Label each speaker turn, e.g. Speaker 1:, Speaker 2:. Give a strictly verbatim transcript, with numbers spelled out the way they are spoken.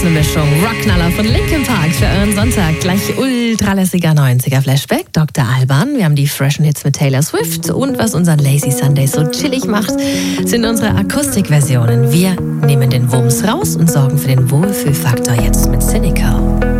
Speaker 1: eine Mischung. Rockknaller von Linkin Park für euren Sonntag. Gleich ultralässiger neunziger Flashback. Doktor Alban. Wir haben die freshen Hits mit Taylor Swift. Und was unseren Lazy Sunday so chillig macht, sind unsere Akustikversionen. Wir nehmen den Wumms raus und sorgen für den Wohlfühlfaktor jetzt mit Cynical.